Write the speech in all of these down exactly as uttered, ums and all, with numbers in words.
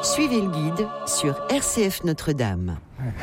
Suivez le guide sur R C F Notre-Dame.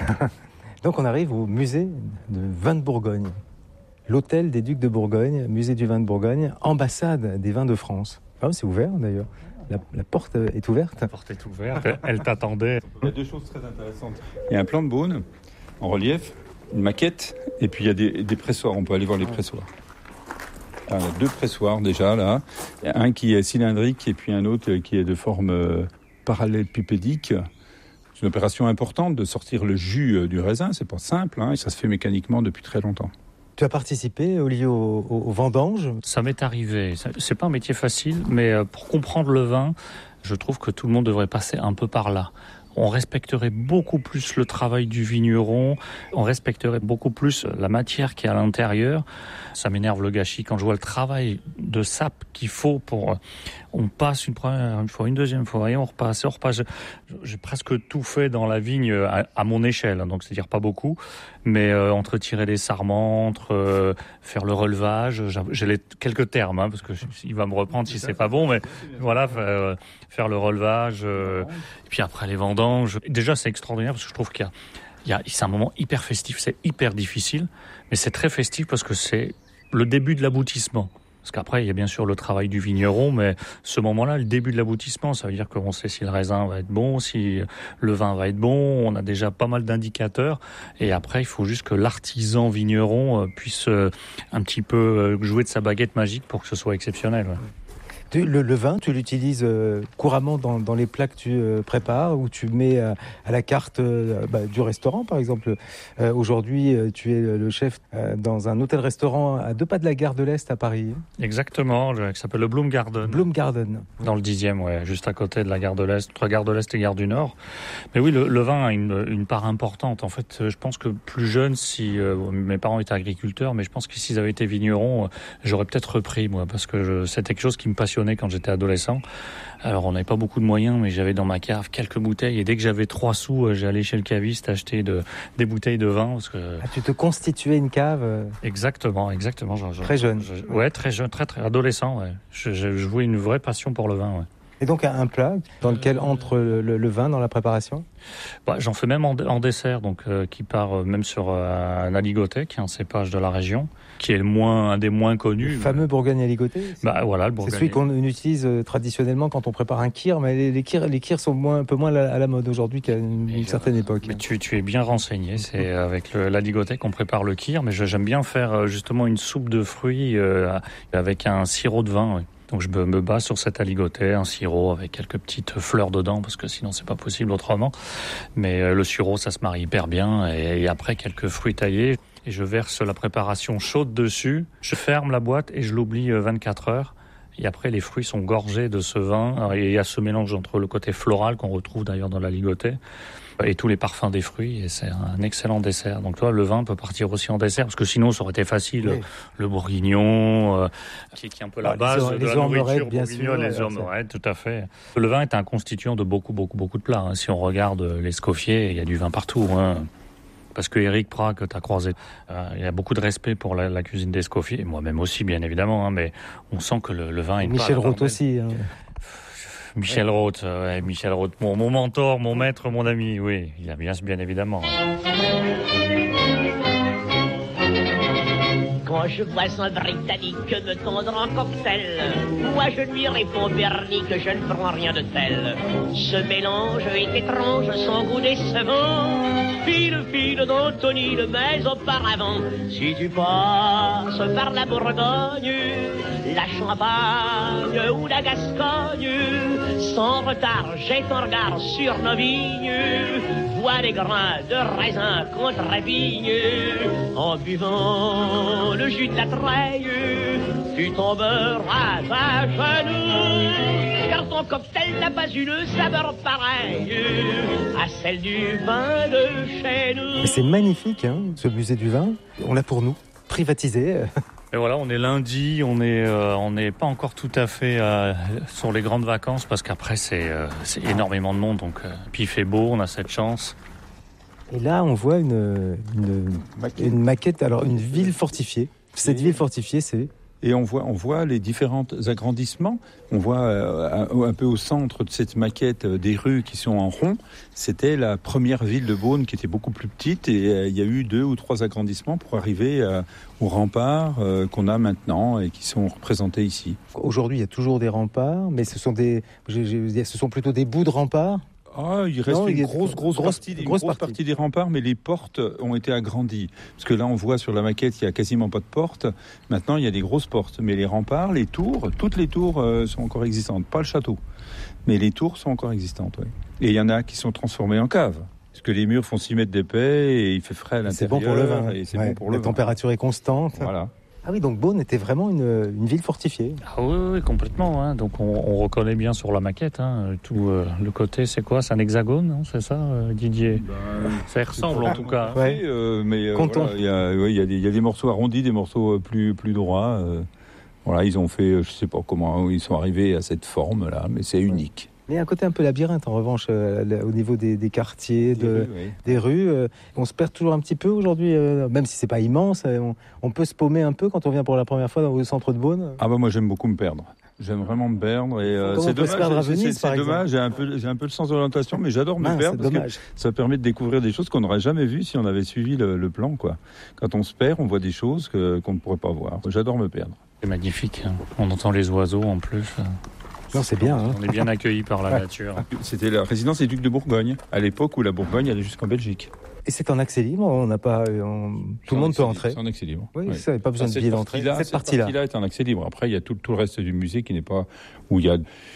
Donc on arrive au musée de vin de Bourgogne. L'hôtel des Ducs de Bourgogne, musée du vin de Bourgogne, ambassade des vins de France. Ah, c'est ouvert d'ailleurs. La, la porte est ouverte. La porte est ouverte, elle t'attendait. Il y a deux choses très intéressantes. Il y a un plan de Beaune en relief, une maquette, et puis il y a des, des pressoirs. On peut aller voir les pressoirs. Alors, il y a deux pressoirs déjà là. Il y a un qui est cylindrique et puis un autre qui est de forme euh, parallélépipédique. C'est une opération importante de sortir le jus du raisin. C'est pas simple, hein, et ça se fait mécaniquement depuis très longtemps. Tu as participé, Olivier, au, au, au vendange ? Ça m'est arrivé. C'est pas un métier facile, mais pour comprendre le vin, je trouve que tout le monde devrait passer un peu par là. On respecterait beaucoup plus le travail du vigneron, on respecterait beaucoup plus la matière qui est à l'intérieur. Ça m'énerve le gâchis quand je vois le travail de sape qu'il faut pour... On passe une première une fois, une deuxième fois, et on repasse, on repasse. J'ai presque tout fait dans la vigne à, à mon échelle, donc c'est-à-dire pas beaucoup, mais euh, entre tirer les sarments, entre euh, faire le relevage, j'ai les, quelques termes, hein, parce que il va me reprendre si c'est pas bon, mais voilà, euh, faire le relevage, euh, et puis après les vendanges. Déjà, c'est extraordinaire parce que je trouve qu'il y a, il y a, c'est un moment hyper festif, c'est hyper difficile, mais c'est très festif parce que c'est le début de l'aboutissement. Parce qu'après, il y a bien sûr le travail du vigneron, mais ce moment-là, le début de l'aboutissement, ça veut dire qu'on sait si le raisin va être bon, si le vin va être bon, on a déjà pas mal d'indicateurs, et après, il faut juste que l'artisan vigneron puisse un petit peu jouer de sa baguette magique pour que ce soit exceptionnel. Ouais. Le, le vin, tu l'utilises euh, couramment dans, dans les plats que tu euh, prépares, ou tu mets euh, à la carte euh, bah, du restaurant, par exemple. Euh, aujourd'hui, euh, tu es le chef euh, dans un hôtel-restaurant à deux pas de la gare de l'Est à Paris. Exactement, qui s'appelle le Bloom Garden. Bloom Garden. Dans le dixième, ouais, juste à côté de la gare de l'Est, entre gare de l'Est et gare du Nord. Mais oui, le, le vin a une, une part importante. En fait, je pense que plus jeune, si euh, mes parents étaient agriculteurs, mais je pense que s'ils avaient été vignerons, euh, j'aurais peut-être repris, moi, parce que je, c'était quelque chose qui me passionnait quand j'étais adolescent. Alors on n'avait pas beaucoup de moyens, mais j'avais dans ma cave quelques bouteilles, et dès que j'avais trois sous, j'allais chez le caviste acheter de, des bouteilles de vin. Parce que... Ah, tu te constituais une cave. Exactement, exactement. Je, je, très jeune. Je, ouais, très jeune, très très adolescent. Ouais. Je, je jouais une vraie passion pour le vin. Ouais. Et donc un plat dans lequel entre le, le, le vin dans la préparation ? Bah, j'en fais même en, en dessert, donc euh, qui part euh, même sur euh, un aligoté, qui est un cépage de la région, qui est le moins, un des moins connus. Le fameux Bourgogne aligoté. Bah voilà, le Bourgogne. C'est celui qu'on utilise euh, traditionnellement quand on prépare un kir, mais les, les kirs, les kirs sont moins, un peu moins à la mode aujourd'hui qu'à une, une certaine époque. Mais tu, tu es bien renseigné. C'est avec le, l'aligoté qu'on prépare le kir, mais je, j'aime bien faire justement une soupe de fruits euh, avec un sirop de vin. Ouais. Donc je me base sur cet aligoté, un sirop avec quelques petites fleurs dedans, parce que sinon c'est pas possible autrement. Mais le sirop, ça se marie hyper bien, et, et après quelques fruits taillés, et je verse la préparation chaude dessus, je ferme la boîte et je l'oublie vingt-quatre heures. Et après, les fruits sont gorgés de ce vin, et il y a ce mélange entre le côté floral qu'on retrouve d'ailleurs dans l'aligoté et tous les parfums des fruits, et c'est un excellent dessert. Donc toi, le vin peut partir aussi en dessert, parce que sinon ça aurait été facile. Oui. Le bourguignon, euh, qui, qui est un peu la base les de la nourriture bourguignonne, les ormerettes, tout à fait. Le vin est un constituant de beaucoup, beaucoup, beaucoup de plats. Hein. Si on regarde l'Escoffier, il y a du vin partout. Hein. Parce que Éric Prat, que tu as croisé, euh, il y a beaucoup de respect pour la, la cuisine d'Escoffier, et moi-même aussi, bien évidemment, hein, mais on sent que le, le vin est... Michel Roth aussi. Hein. Michel ouais. Roth, ouais, Michel Roth, mon, mon mentor, mon maître, mon ami, oui, il a bien, bien évidemment. Quand je vois un Britannique me tendre en cocktail, moi je lui réponds Bernie que je ne prends rien de tel. Ce mélange est étrange, sans goût décevant, fine fine d'Anthony, mais auparavant, si tu passes par la Bourgogne, la Champagne ou la Gascogne, sans retard, jette un regard sur nos vignes, vois des grains de raisin contre vigne, en buvant le jus de la treille, tu tomberas à genoux, car ton cocktail n'a pas une saveur pareille à celle du vin de chez nous. Mais c'est magnifique, hein, ce musée du vin. On l'a pour nous, privatisé. Et voilà, on est lundi, on est euh, on n'est pas encore tout à fait euh, sur les grandes vacances, parce qu'après c'est euh, c'est énormément de monde, donc euh, puis il fait beau, on a cette chance. Et là, on voit une une maquette, une maquette alors une ville fortifiée. Cette ville fortifiée, c'est Et on voit, on voit les différents agrandissements. On voit euh, un, un peu au centre de cette maquette euh, des rues qui sont en rond. C'était la première ville de Beaune qui était beaucoup plus petite et euh, il y a eu deux ou trois agrandissements pour arriver euh, aux remparts euh, qu'on a maintenant et qui sont représentés ici. Aujourd'hui, il y a toujours des remparts, mais ce sont des, j'ai, j'ai, ce sont plutôt des bouts de remparts. Ah, il reste non, une il grosse, grosse, grosse, partie, une grosse grosse partie. partie des remparts, mais les portes ont été agrandies. Parce que là, on voit sur la maquette, il y a quasiment pas de portes. Maintenant, il y a des grosses portes. Mais les remparts, les tours, toutes les tours euh, sont encore existantes. Pas le château, mais les tours sont encore existantes, oui. Et il y en a qui sont transformées en caves. Parce que les murs font six mètres d'épais et il fait frais à l'intérieur. C'est bon pour le vin. Et c'est ouais, bon pour la le vin. température est constante. Voilà. Ah oui, donc Beaune était vraiment une, une ville fortifiée. Ah oui, oui, complètement. Hein. Donc on, on reconnaît bien sur la maquette. Hein, tout euh, le côté, c'est quoi? C'est un hexagone, non? C'est ça, euh, Didier? Ben, Ça y ressemble en tout cas. Ouais. Euh, mais euh, Comptons. voilà, il y a, ouais, il y a des, il y a des morceaux arrondis, des morceaux plus plus droits. Euh, voilà, ils ont fait, je sais pas comment ils sont arrivés à cette forme là, mais c'est unique. Mais il y a un côté un peu labyrinthe en revanche euh, au niveau des, des quartiers, de, Des rues, oui. des rues. Euh, on se perd toujours un petit peu aujourd'hui, euh, même si c'est pas immense. Euh, on, on peut se paumer un peu quand on vient pour la première fois dans le centre de Beaune. Ah bah moi j'aime beaucoup me perdre. J'aime vraiment me perdre et euh, Comment c'est on peut se dommage. perdre à c'est- Venise, c'est par dommage. J'ai un peu, j'ai un peu le sens de l'orientation, mais j'adore me Mince, perdre c'est parce dommage. que ça permet de découvrir des choses qu'on n'aurait jamais vues si on avait suivi le, le plan, quoi. Quand on se perd, on voit des choses que, qu'on ne pourrait pas voir. J'adore me perdre. C'est magnifique. Hein. On entend les oiseaux en plus. Non, c'est bien. Hein. On est bien accueillis par la Ouais. nature. C'était la résidence des ducs de Bourgogne, à l'époque où la Bourgogne allait jusqu'en Belgique. Et c'est en accès libre. On n'a pas, on- tout le monde peut entrer. C'est en accès libre. Oui, Ouais. ça, pas besoin Ah, de cette billet d'entrée. partie-là- Cette cette partie-là. partie-là est en accès libre. Après, il y a tout, tout le reste du musée qui n'est pas, où il y a,